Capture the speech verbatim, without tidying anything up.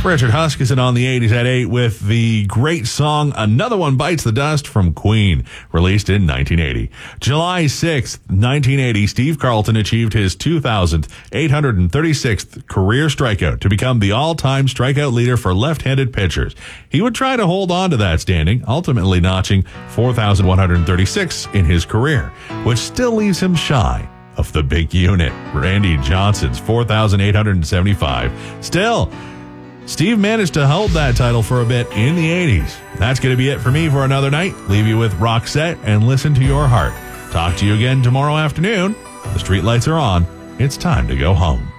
Richard Huskisson on the eighties at eight with the great song Another One Bites the Dust from Queen, released in nineteen eighty. July sixth, nineteen eighty, Steve Carlton achieved his two thousand eight hundred thirty-sixth career strikeout to become the all-time strikeout leader for left-handed pitchers. He would try to hold on to that standing, ultimately notching four thousand one hundred thirty-six in his career, which still leaves him shy of the big unit, Randy Johnson's four thousand eight hundred seventy-five. Still, Steve managed to hold that title for a bit in the eighties. That's going to be it for me for another night. Leave you with Roxette and Listen to Your Heart. Talk to you again tomorrow afternoon. The streetlights are on. It's time to go home.